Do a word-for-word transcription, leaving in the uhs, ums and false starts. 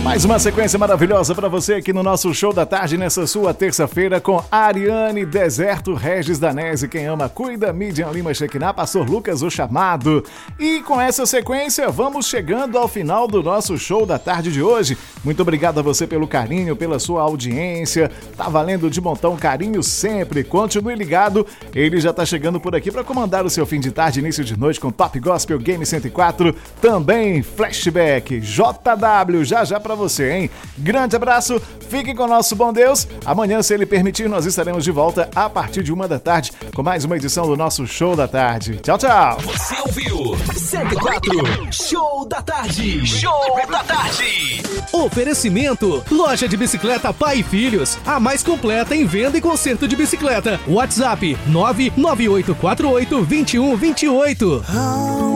Mais uma sequência maravilhosa para você aqui no nosso Show da Tarde, nessa sua terça-feira, com Ariane, Deserto, Regis Danese, Quem Ama Cuida, Midian Lima, Shekinah, Pastor Lucas, O Chamado. E com essa sequência, vamos chegando ao final do nosso Show da Tarde de hoje. Muito obrigado a você pelo carinho, pela sua audiência. Tá valendo de montão, carinho sempre. Continue ligado, ele já tá chegando por aqui para comandar o seu fim de tarde, início de noite com Top Gospel Game cento e quatro. Também Flashback, J W, já já pra você, hein? Grande abraço, fique com o nosso bom Deus. Amanhã, se ele permitir, nós estaremos de volta a partir de uma da tarde com mais uma edição do nosso Show da Tarde. Tchau, tchau. Você ouviu cento e quatro Show da Tarde. Show da Tarde. Oferecimento: Loja de Bicicleta Pai e Filhos, a mais completa em venda e conserto de bicicleta. WhatsApp nove nove oito quatro oito dois um dois oito.